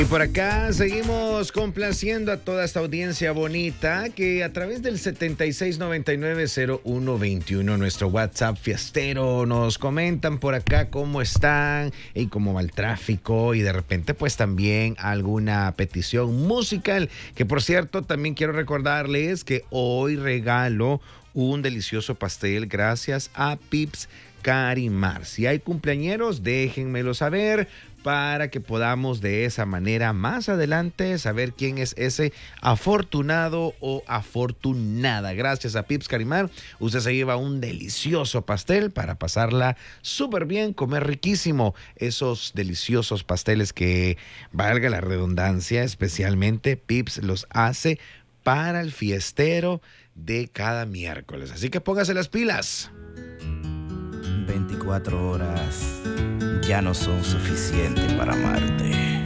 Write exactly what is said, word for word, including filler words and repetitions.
Y por acá seguimos complaciendo a toda esta audiencia bonita que a través del setenta y seis noventa y nueve cero uno veintiuno, nuestro WhatsApp fiestero, nos comentan por acá cómo están y cómo va el tráfico, y de repente pues también alguna petición musical, que por cierto también quiero recordarles que hoy regalo un delicioso pastel gracias a Pips Carimar. Si hay cumpleañeros, déjenmelo saber para que podamos de esa manera más adelante saber quién es ese afortunado o afortunada. Gracias a Pips Carimar, usted se lleva un delicioso pastel para pasarla súper bien, comer riquísimo. Esos deliciosos pasteles que, valga la redundancia, especialmente Pips los hace para el fiestero de cada miércoles. Así que póngase las pilas. veinticuatro horas ya no son suficientes para amarte.